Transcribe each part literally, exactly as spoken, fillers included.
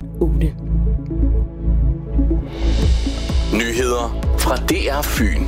otte. Nyheder fra D R Fyn.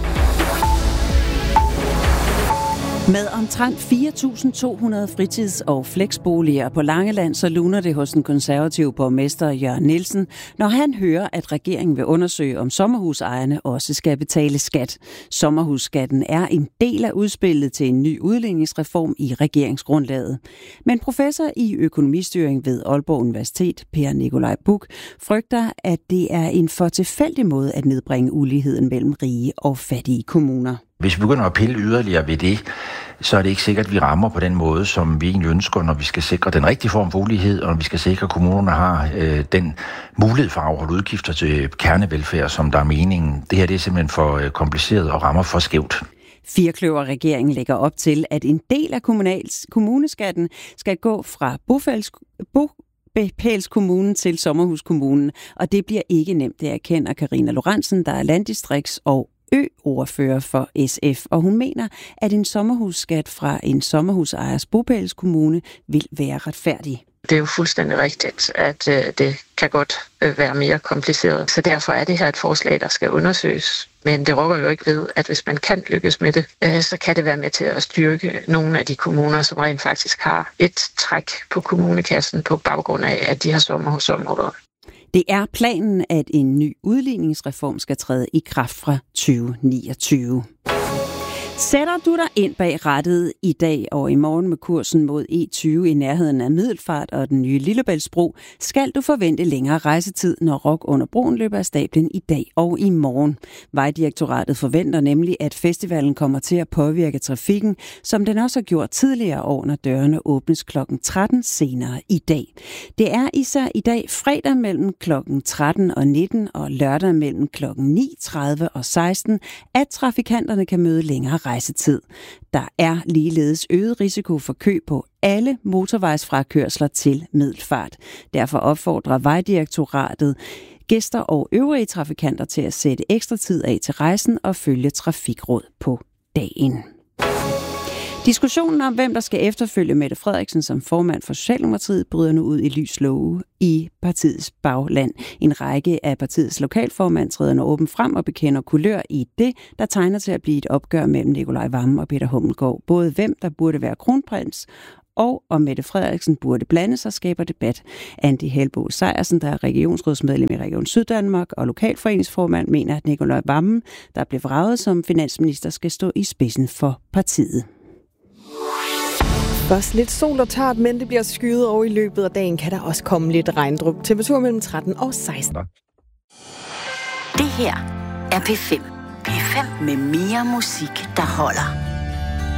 Med omtrent fire tusind to hundrede fritids- og fleksboliger på Langeland, så luner det hos den konservative borgmester Jørgen Nielsen, når han hører, at regeringen vil undersøge, om sommerhusejerne også skal betale skat. Sommerhusskatten er en del af udspillet til en ny udligningsreform i regeringsgrundlaget. Men professor i økonomistyring ved Aalborg Universitet, Per Nikolaj Buch, frygter, at det er en for tilfældig måde at nedbringe uligheden mellem rige og fattige kommuner. Hvis vi begynder at pille yderligere ved det, så er det ikke sikkert, at vi rammer på den måde, som vi egentlig ønsker, når vi skal sikre den rigtige form for ulighed, og når vi skal sikre, at kommunerne har øh, den mulighed for at afholde udgifter til kernevelfærd, som der er meningen. Det her det er simpelthen for øh, kompliceret og rammer for skævt. Firkløver-regeringen lægger op til, at en del af kommunals, kommuneskatten skal gå fra bofælds, bo, Bopælskommunen til sommerhuskommunen, og det bliver ikke nemt, det erkender Karina Lorentzen, der er landdistrikts- og ø-ordfører for S F, og hun mener, at en sommerhusskat fra en sommerhusejers bopælskommune vil være retfærdig. Det er jo fuldstændig rigtigt, at øh, det kan godt øh, være mere kompliceret. Så derfor er det her et forslag, der skal undersøges. Men det rokker jo ikke ved, at hvis man kan lykkes med det, øh, så kan det være med til at styrke nogle af de kommuner, som rent faktisk har et træk på kommunekassen på baggrund af, at de har sommerhusområder. Det er planen, at en ny udligningsreform skal træde i kraft fra tyve niogtyve. Sætter du dig ind bag rattet i dag og i morgen med kursen mod E tyve i nærheden af Middelfart og den nye Lillebæltsbro, skal du forvente længere rejsetid, når Rock under broen løber af stablen i dag og i morgen. Vejdirektoratet forventer nemlig, at festivalen kommer til at påvirke trafikken, som den også har gjort tidligere år, når dørene åbnes klokken tretten senere i dag. Det er især i dag fredag mellem klokken tretten og nitten og lørdag mellem klokken ni tredive og seksten, at trafikanterne kan møde længere rejsetid. Der er ligeledes øget risiko for kø på alle motorvejsfrakørsler til Middelfart. Derfor opfordrer Vejdirektoratet gæster og øvrige trafikanter til at sætte ekstra tid af til rejsen og følge trafikråd på dagen. Diskussionen om, hvem der skal efterfølge Mette Frederiksen som formand for Socialdemokratiet, bryder nu ud i lys lue i partiets bagland. En række af partiets lokalformand træder nu åbent frem og bekender kulør i det, der tegner til at blive et opgør mellem Nicolai Wammen og Peter Hummelgaard. Både hvem der burde være kronprins, og om Mette Frederiksen burde blande sig, skaber debat. Andy Helbo Sejersen, der er regionsrådsmedlem i Region Syddanmark og lokalforeningsformand, mener, at Nicolai Wammen, der blev vraget som finansminister, skal stå i spidsen for partiet. Først lidt sol og tørt, men det bliver skyet, og i løbet af dagen kan der også komme lidt regndryp. Temperatur mellem tretten og seksten. Det her er P fem. P fem med mere musik, der holder.